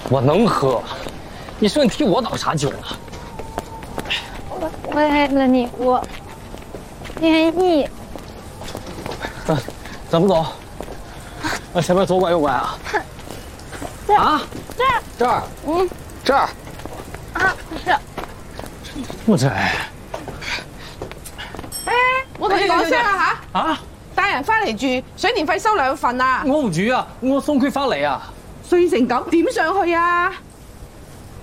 我能喝。你说你替我倒啥酒呢？ 我为了你，我愿意。 怎么走？往前面左拐右拐啊？啊？这儿？这儿？ 啊，不是。 不是。 我同你講聲啦嚇！ 啊！ 帶人翻嚟住，水電費收2份啊！ 我唔住啊，我送佢翻嚟啊。 衰成咁點上去啊？